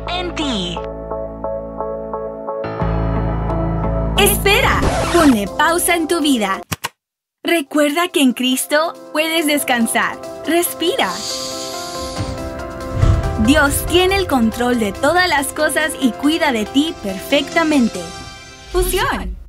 en ti. ¡Espera! Ponle pausa en tu vida. Recuerda que en Cristo puedes descansar. Respira. Dios tiene el control de todas las cosas y cuida de ti perfectamente. Fusión.